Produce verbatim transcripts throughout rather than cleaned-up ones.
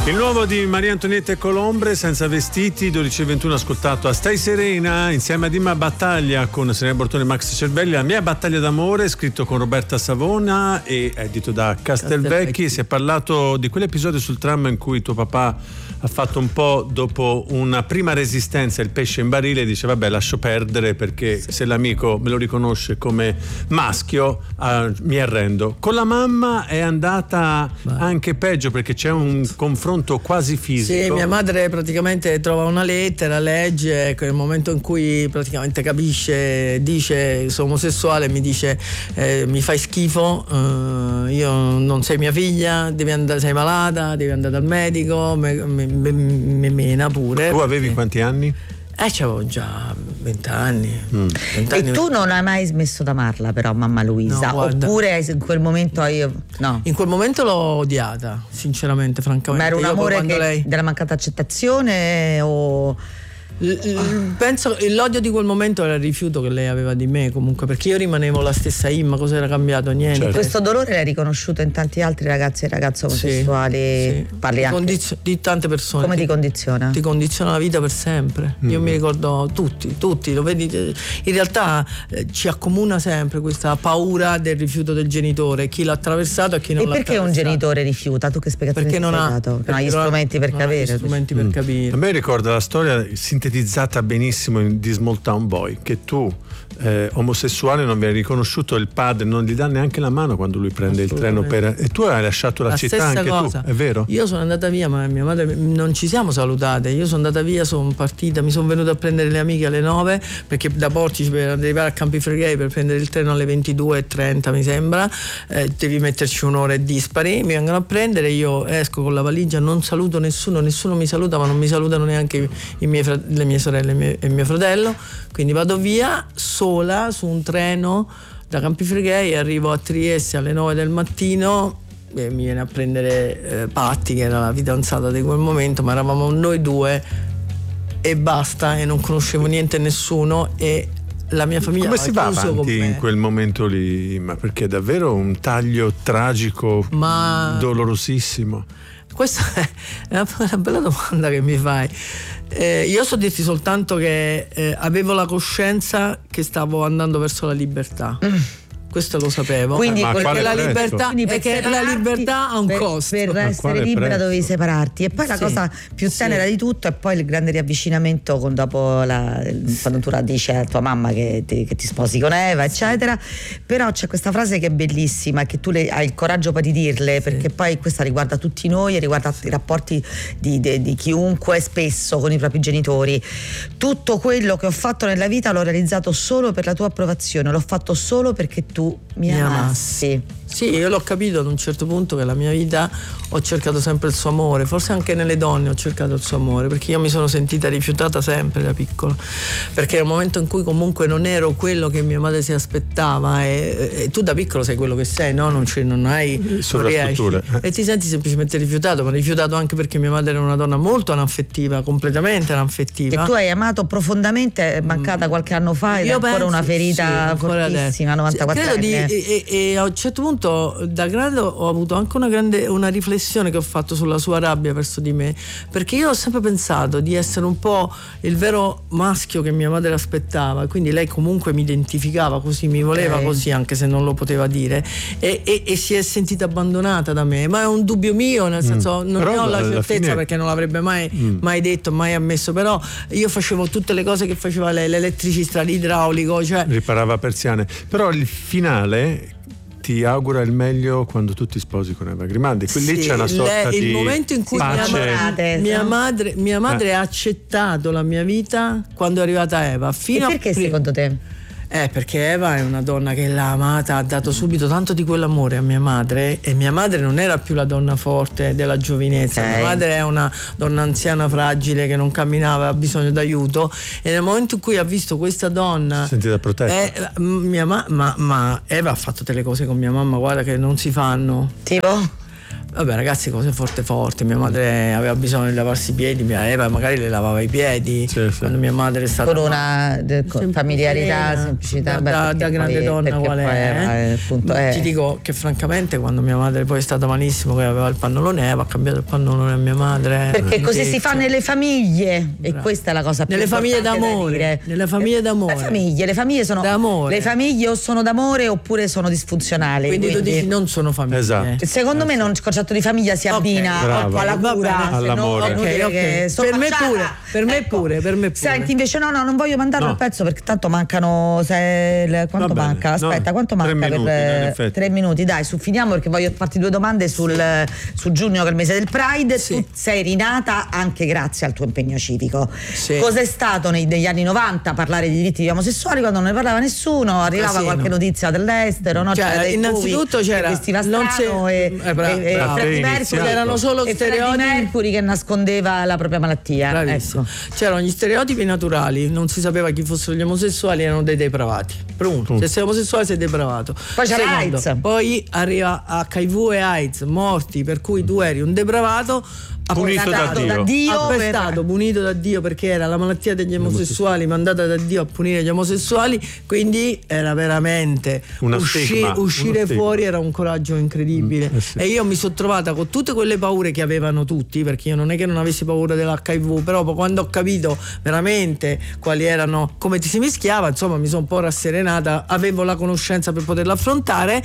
Il nuovo di Maria Antonietta Colombre, Senza vestiti, dodici e ventuno, ascoltato a Stai serena insieme a Dima Battaglia con Serena Bortone e Max Cervelli. La mia battaglia d'amore, scritto con Roberta Savona e edito da Castelvecchi. Castelvecchi. Si è parlato di quell'episodio sul tram in cui tuo papà ha fatto un po', dopo una prima resistenza, il pesce in barile, dice vabbè, lascio perdere perché sì, se l'amico me lo riconosce come maschio uh, mi arrendo. Con la mamma è andata Beh. anche peggio, perché c'è un confronto quasi fisico. Sì, mia madre praticamente trova una lettera, legge, nel momento in cui praticamente capisce, dice sono omosessuale, mi dice eh, mi fai schifo, eh, io non sei mia figlia, devi andare, sei malata, devi andare dal medico, mi, mi, mi mena pure. Tu avevi quanti anni? Eh, c'avevo già vent'anni. Mm. E tu non hai mai smesso di amarla, però, mamma Luisa? No, oppure in quel momento io. No. In quel momento l'ho odiata, sinceramente, francamente. Ma era un io amore che, lei... della mancata accettazione o. L- l- penso l'odio di quel momento era il rifiuto che lei aveva di me, comunque, perché io rimanevo la stessa Imma, cosa era cambiato? Niente. Certo. Questo dolore l'hai riconosciuto in tanti altri ragazzi e ragazze omosessuali? Sì, sì. Parli anche Condizio- di tante persone. Come ti, ti condiziona? Ti condiziona la vita per sempre. Mm. Io mi ricordo tutti, tutti, lo vedi, in realtà eh, ci accomuna sempre questa paura del rifiuto del genitore, chi l'ha attraversato e chi non e l'ha perché attraversato. un genitore rifiuta? Tu che spiegazione perché non ha, dato? Non ha gli strumenti per non capire. Gli strumenti per mm. capire. A me ricorda la storia sintetizzata benissimo in di Small Town Boy, che tu eh, omosessuale non viene riconosciuto, il padre non gli dà neanche la mano quando lui prende il treno per, e tu hai lasciato la, la città anche cosa. Tu, è vero? Io sono andata via, ma mia madre non ci siamo salutate, io sono andata via, sono partita, mi sono venuta a prendere le amiche alle nove, perché da Portici per arrivare a Campi Flegrei per prendere il treno alle ventidue e trenta mi sembra, eh, devi metterci un'ora e dispari, mi vengono a prendere, io esco con la valigia, non saluto nessuno, nessuno mi saluta, ma non mi salutano neanche i miei, le mie sorelle e mio fratello, quindi vado via sola su un treno da Campi Flegrei, arrivo a Trieste alle nove del mattino e mi viene a prendere eh, Patti, che era la fidanzata di quel momento, ma eravamo noi due e basta, e non conoscevo niente e nessuno, e la mia famiglia. Come si va avanti in quel momento lì? Ma perché è davvero un taglio tragico, ma dolorosissimo. Questa è una, una bella domanda che mi fai. Eh, io so dirti soltanto che eh, avevo la coscienza che stavo andando verso la libertà. Mm. Questo lo sapevo. Quindi, eh, perché la prezzo? libertà, è che la libertà ha un per, costo. Per essere libera prezzo? Dovevi separarti. E poi la sì, cosa più tenera sì. di tutto è poi il grande riavvicinamento con, dopo la, quando tu la dici a tua mamma che ti, che ti sposi con Eva, eccetera. Però c'è questa frase che è bellissima, che tu le, hai il coraggio poi di dirle, perché sì. poi questa riguarda tutti noi e riguarda i rapporti di, di, di chiunque, spesso con i propri genitori. Tutto quello che ho fatto nella vita l'ho realizzato solo per la tua approvazione, l'ho fatto solo perché tu mi, mi amassi. amassi. Sì, io l'ho capito ad un certo punto che la mia vita ho cercato sempre il suo amore, forse anche nelle donne ho cercato il suo amore, perché io mi sono sentita rifiutata sempre da piccola, perché nel momento in cui comunque non ero quello che mia madre si aspettava, e, e tu da piccolo sei quello che sei, no? Non, c'è, non hai non riesci, e ti senti semplicemente rifiutato, ma rifiutato anche perché mia madre era una donna molto anaffettiva, completamente anaffettiva. E tu hai amato profondamente, è mancata mm. qualche anno fa, ed è ancora una ferita sì, fortissima, novantaquattro anni. E, e a un certo punto da grande ho avuto anche una grande una riflessione che ho fatto sulla sua rabbia verso di me, perché io ho sempre pensato di essere un po' il vero maschio che mia madre aspettava, quindi lei comunque mi identificava così, mi voleva okay. così, anche se non lo poteva dire, e, e, e si è sentita abbandonata da me, ma è un dubbio mio, nel senso mm. non però ne ho la certezza fine... perché non l'avrebbe mai, mm. mai detto, mai ammesso, però io facevo tutte le cose che faceva lei, l'elettricista, l'idraulico, cioè riparava persiane, però il finale ti augura il meglio quando tu ti sposi con Eva Grimaldi. Quindi sì, c'è una sorta lei, di il momento in cui pace. Mia, madre, mia madre, mia madre eh. ha accettato la mia vita quando è arrivata Eva. Fino e perché a... secondo te? Eh, perché Eva è una donna che l'ha amata, ha dato subito tanto di quell'amore a mia madre, e mia madre non era più la donna forte della giovinezza, okay. mia madre è una donna anziana fragile che non camminava, ha bisogno d'aiuto, e nel momento in cui ha visto questa donna si sentita protetta. Eh, mia ma, ma, ma Eva ha fatto delle cose con mia mamma, guarda, che non si fanno. Tipo? Vabbè ragazzi, cose forte forte. Mia madre aveva bisogno di lavarsi i piedi, mia Eva magari le lavava i piedi, sì, sì. Quando mia madre è stata con una de, con familiarità, semplicità, da, da, da grande poi, donna qual è, è, appunto, è. Ti dico che francamente quando mia madre poi è stata malissimo, che aveva il pannolone, Eva ha cambiato il pannolone a mia madre, perché così si fa nelle famiglie. Bravo. E questa è la cosa più nelle famiglie d'amore, nelle famiglie d'amore le famiglie le famiglie sono d'amore. Le famiglie o sono d'amore oppure sono disfunzionali, quindi, quindi tu dici non sono famiglie, esatto. Secondo me non, il concetto di famiglia si abbina okay, alla cura, all'amore. no, okay, okay. Per me pure, per me ecco. pure, per me pure. Senti, invece no, no, non voglio mandarlo no. al pezzo perché tanto mancano se, quanto manca? Aspetta, no, quanto manca tre minuti, per tre minuti? Dai, su finiamo perché voglio farti due domande sul, su giugno che è il mese del Pride. Sì. Tu sei rinata anche grazie al tuo impegno civico. Sì. Cos'è stato nei, negli anni novanta parlare di diritti degli omosessuali quando non ne parlava nessuno? Arrivava Casino. Qualche notizia dell'estero, no? Cioè, c'era innanzitutto c'era vestiva non strano c'è, e, eh, bravo, e, bravo. e Freddie Mercury c'erano solo e stereotipi. Freddie Mercury che nascondeva la propria malattia. Bravissimo. Ecco. C'erano gli stereotipi naturali, non si sapeva chi fossero gli omosessuali, erano dei depravati. Primo, mm. se sei omosessuale sei depravato. Poi c'era Secondo, AIDS. Poi arriva H I V e AIDS, morti, per cui tu eri un depravato. Punito da Dio, da Dio appestato, per... punito da Dio perché era la malattia degli omosessuali mandata da Dio a punire gli omosessuali, quindi era veramente usci- stigma, uscire fuori era un coraggio incredibile. Mm, eh sì. E io mi sono trovata con tutte quelle paure che avevano tutti, perché io non è che non avessi paura dell'H I V, però quando ho capito veramente quali erano, come ti si mischiava, insomma mi sono un po' rasserenata, avevo la conoscenza per poterla affrontare.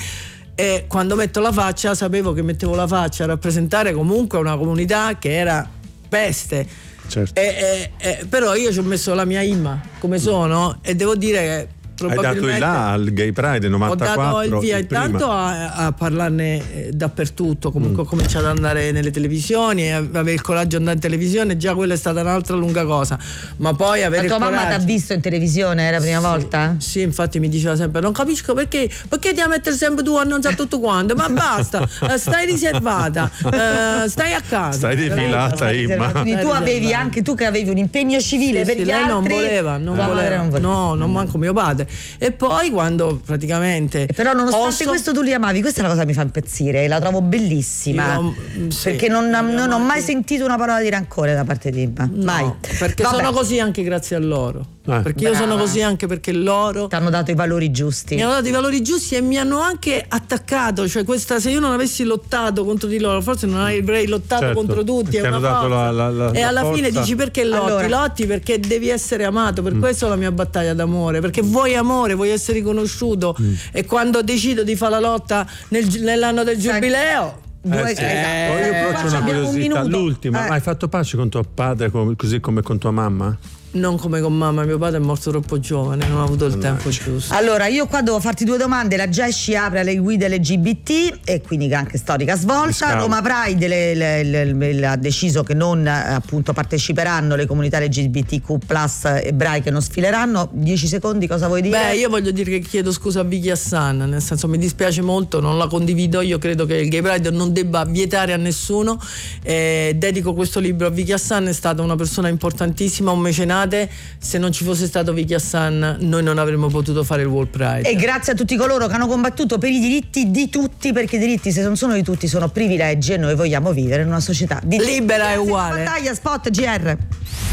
E quando metto la faccia sapevo che mettevo la faccia a rappresentare comunque una comunità che era peste, certo. e, e, e, però io ci ho messo la mia imma come sono e devo dire che hai dato il là al Gay Pride novantaquattro, ho dato il via il intanto a, a parlarne eh, dappertutto, comunque mm. ho cominciato ad andare nelle televisioni e avere il coraggio di andare in televisione, già quella è stata un'altra lunga cosa, ma poi avere la tua il mamma ti ha visto in televisione, era la prima sì, volta? Sì, infatti mi diceva sempre non capisco perché perché ti a mettere sempre tu a non sa tutto quanto, ma basta, stai riservata, uh, stai a casa, stai defilata, Imma. Quindi tu avevi anche tu che avevi un impegno civile sì, per sì, gli lei altri, non voleva, non la voleva, non voleva. no, non manco mio padre. E poi quando praticamente e però nonostante posso... questo tu li amavi, questa è la cosa che mi fa impazzire, la trovo bellissima. Io, sì, perché non, non ho mai sentito una parola di rancore da parte di Imma, no, mai. Perché Vabbè. Sono così anche grazie a loro. Eh. Perché Brava. io sono così anche perché loro ti hanno dato i valori giusti. Mi hanno dato i valori giusti e mi hanno anche attaccato. Cioè, questa, se io non avessi lottato contro di loro, forse non avrei lottato certo, contro tutti. È hanno una dato la, la, la, e alla la fine dici perché lotti? Allora. Lotti perché devi essere amato. Per mm. questo è la mia battaglia d'amore. Perché vuoi amore, vuoi essere riconosciuto. Mm. E quando decido di fare la lotta nel, nell'anno del giubileo. Eh, sì. eh, io però c'ho una curiosità, un l'ultima, eh. hai fatto pace con tuo padre così come con tua mamma? Non come con mamma, mio padre è morto troppo giovane, non ho avuto il tempo giusto. Allora, io qua devo farti due domande. La Gesci apre alle guide L G B T e quindi anche storica svolta. Roma Pride le, le, le, le, ha deciso che non appunto parteciperanno le comunità L G B T Q plus ebraiche, non sfileranno. Dieci secondi, cosa vuoi dire? Beh, io voglio dire che chiedo scusa a Vicky Hassan, nel senso mi dispiace molto, non la condivido, io credo che il Gay Pride non debba vietare a nessuno. Eh, dedico questo libro a Vicky Hassan, è stata una persona importantissima, un mecenate. Se non ci fosse stato Vicky Hassan noi non avremmo potuto fare il World Pride. E grazie a tutti coloro che hanno combattuto per i diritti di tutti, perché i diritti, se non sono di tutti, sono privilegi e noi vogliamo vivere in una società di libera e uguale. Battaglia, spot, G R.